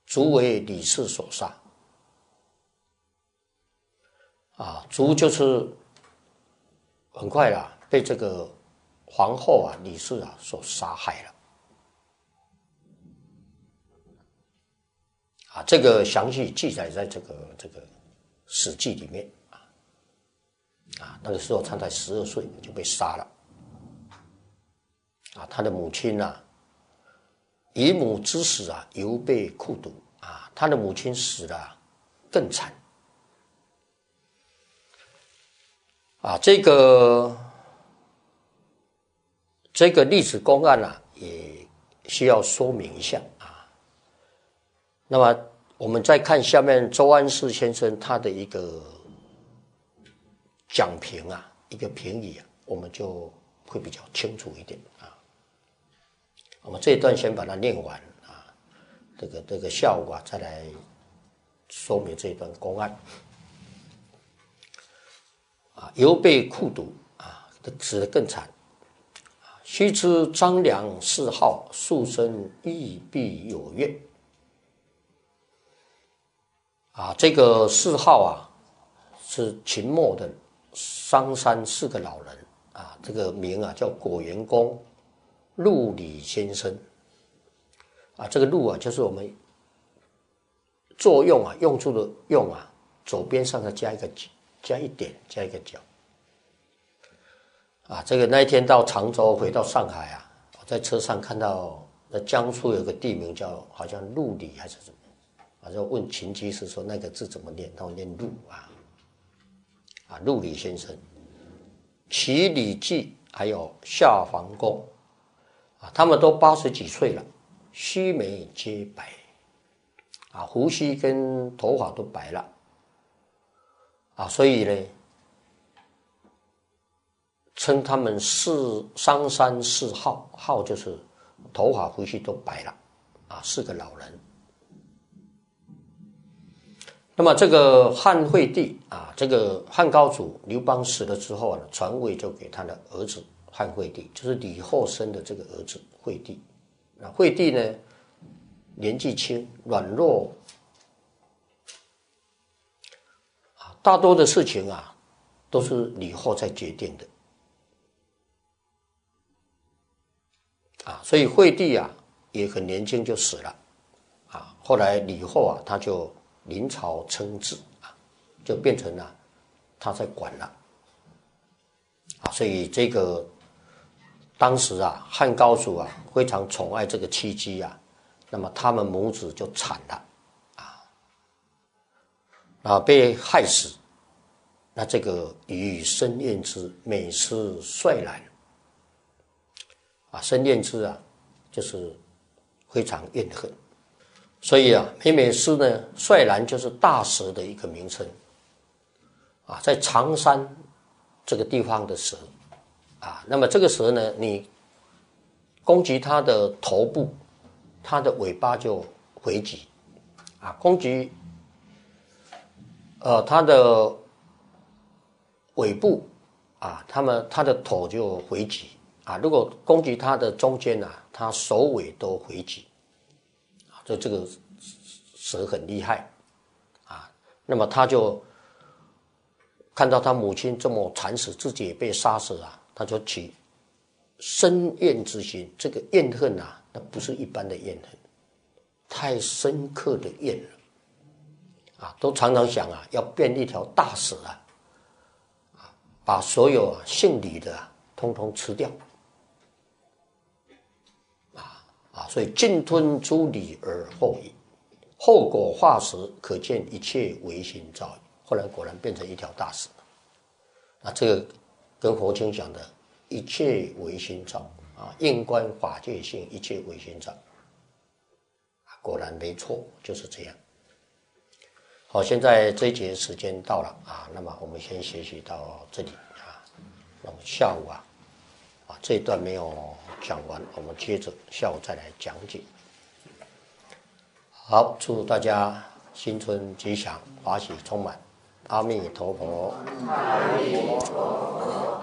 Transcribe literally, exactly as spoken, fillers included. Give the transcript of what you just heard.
卒为李氏所杀。啊，卒就是很快啦，被这个皇后啊李氏啊所杀害了。啊，这个详细记载在这个这个《史记》里面啊。啊，那个时候他才十二岁就被杀了。啊，他的母亲啊，以母之死啊，犹被酷毒啊，他的母亲死了更惨。啊，这个这个历史公案啊，也需要说明一下啊。那么我们再看下面周安世先生他的一个讲评啊，一个评语啊，我们就会比较清楚一点啊。我们这一段先把它念完啊，这个这个下午啊再来说明这一段公案。啊，犹被酷毒啊，死得更惨。须知张良谥号，素生义必有怨。啊，这个谥号啊，是秦末的商山四个老人啊，这个名啊叫果园公陆李先生。啊，这个陆啊，就是我们作用啊，用处的用啊，左边上再加一个加一点，加一个角。啊，这个那一天到常州回到上海啊，我在车上看到那江苏有个地名叫好像陆里还是什么，啊，就问秦居士说那个字怎么念，他说念陆啊，啊陆李先生，其李记还有夏黄公，啊，他们都八十几岁了，须眉皆白，啊，胡须跟头发都白了。啊，所以呢，称他们四商山四号，号就是头发胡须都白了，啊，四个老人。那么这个汉惠帝啊，这个汉高祖刘邦死了之后呢，传位就给他的儿子汉惠帝，就是李后生的这个儿子惠帝。那惠帝呢，年纪轻，软弱。大多的事情啊，都是李后在决定的，啊，所以惠帝啊也很年轻就死了，啊，后来李后啊他就临朝称制啊，就变成了他在管了，啊，所以这个当时啊汉高祖啊非常宠爱这个戚姬啊，那么他们母子就惨了，啊，啊被害死。那这个与申燕之每思率然，啊，申燕之啊，就是非常怨恨，所以啊，每每思呢，率然就是大蛇的一个名称，啊，在常山这个地方的蛇，啊，那么这个蛇呢，你攻击它的头部，它的尾巴就回击，啊，攻击，呃，它的尾部啊，他们他的头就回击啊，如果攻击它的中间啊，它首尾都回击啊，这这个蛇很厉害啊。那么他就看到他母亲这么惨死，自己也被杀死啊，他就起深怨之心。这个怨恨啊，那不是一般的怨恨，太深刻的怨了啊，都常常想啊，要变一条大蛇啊。把所有啊姓李的啊通通吃掉，啊啊，所以尽吞诸李而后已，后果化时，可见一切唯心造矣。后来果然变成一条大蛇，啊，这个跟佛经讲的一切唯心造啊，应观法界性，一切唯心造，果然没错，就是这样。好，现在这一节时间到了啊，那么我们先学习到这里啊。那么下午啊，啊这一段没有讲完，我们接着下午再来讲解。好，祝大家新春吉祥，法喜充满，阿弥陀佛。阿弥陀佛。